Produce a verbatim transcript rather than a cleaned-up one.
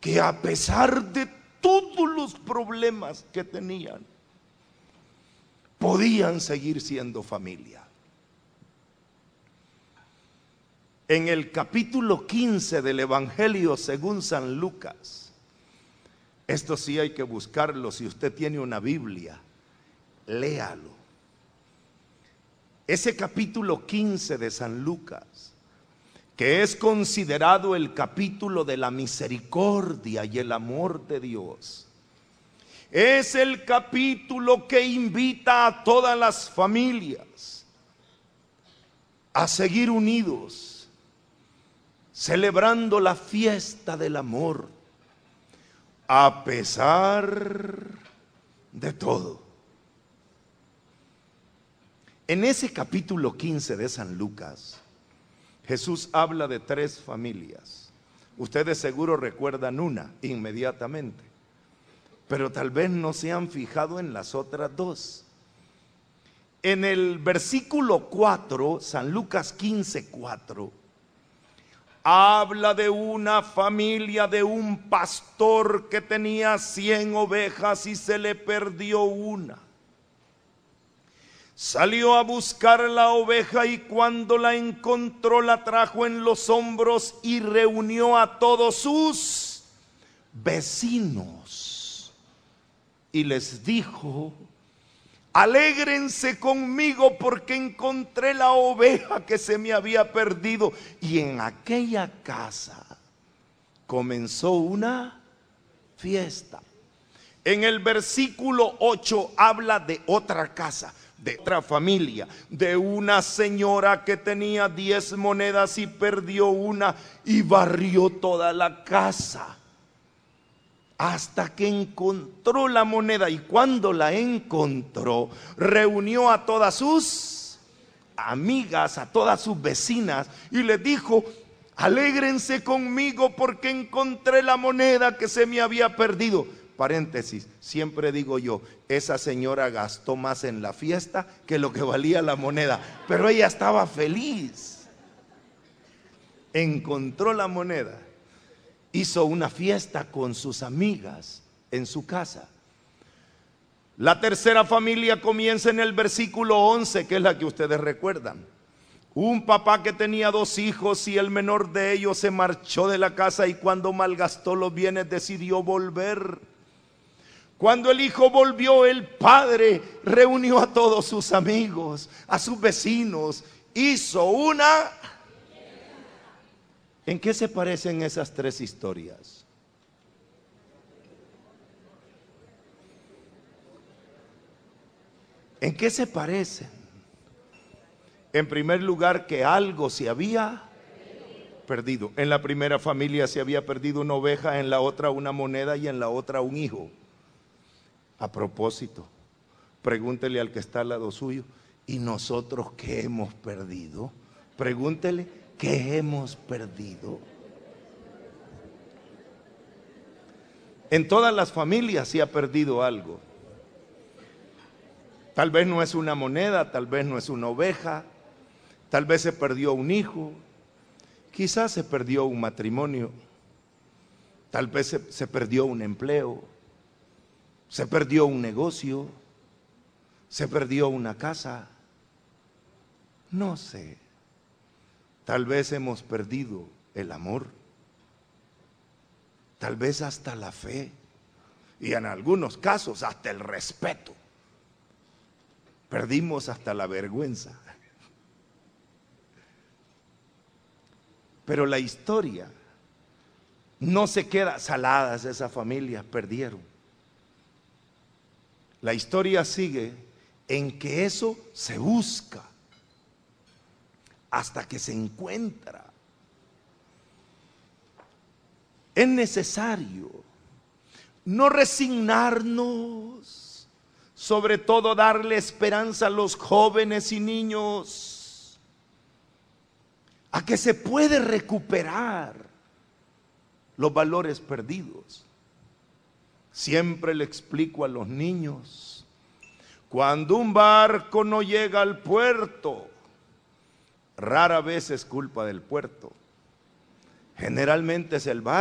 que a pesar de todos los problemas que tenían, podían seguir siendo familia. En el capítulo quince del Evangelio según San Lucas, esto sí hay que buscarlo, si usted tiene una Biblia, léalo. Ese capítulo quince de San Lucas, que es considerado el capítulo de la misericordia y el amor de Dios, es el capítulo que invita a todas las familias a seguir unidos, celebrando la fiesta del amor, a pesar de todo. En ese capítulo quince de San Lucas, Jesús habla de tres familias. Ustedes seguro recuerdan una inmediatamente, pero tal vez no se han fijado en las otras dos. En el versículo cuatro, San Lucas quince, cuatro, habla de una familia, de un pastor que tenía cien ovejas y se le perdió una. Salió a buscar la oveja y cuando la encontró la trajo en los hombros y reunió a todos sus vecinos y les dijo: alégrense conmigo porque encontré la oveja que se me había perdido. Y en aquella casa comenzó una fiesta. En el versículo ocho habla de otra casa, de otra familia, de una señora que tenía diez monedas y perdió una y barrió toda la casa hasta que encontró la moneda, y cuando la encontró reunió a todas sus amigas, a todas sus vecinas y les dijo: alégrense conmigo porque encontré la moneda que se me había perdido. Paréntesis, siempre digo yo, esa señora gastó más en la fiesta que lo que valía la moneda, pero ella estaba feliz. Encontró la moneda, hizo una fiesta con sus amigas en su casa. La tercera familia comienza en el versículo once, que es la que ustedes recuerdan. Un papá que tenía dos hijos y el menor de ellos se marchó de la casa y cuando malgastó los bienes decidió volver. Cuando el hijo volvió, el padre reunió a todos sus amigos, a sus vecinos, hizo una... ¿En qué se parecen esas tres historias? ¿En qué se parecen? En primer lugar, que algo se había perdido. En la primera familia se había perdido una oveja, en la otra una moneda y en la otra un hijo. A propósito, pregúntele al que está al lado suyo: ¿y nosotros qué hemos perdido? Pregúntele: ¿qué hemos perdido? En todas las familias se ha perdido algo. Tal vez no es una moneda, tal vez no es una oveja, tal vez se perdió un hijo, quizás se perdió un matrimonio, tal vez se, se perdió un empleo, se perdió un negocio, se perdió una casa, no sé. Tal vez hemos perdido el amor, tal vez hasta la fe y en algunos casos hasta el respeto. Perdimos hasta la vergüenza. Pero la historia no se queda saladas, esas familias perdieron. La historia sigue en que eso se busca hasta que se encuentra. Es necesario no resignarnos, sobre todo darle esperanza a los jóvenes y niños, a que se puede recuperar los valores perdidos. Siempre le explico a los niños: cuando un barco no llega al puerto, rara vez es culpa del puerto, generalmente es el barco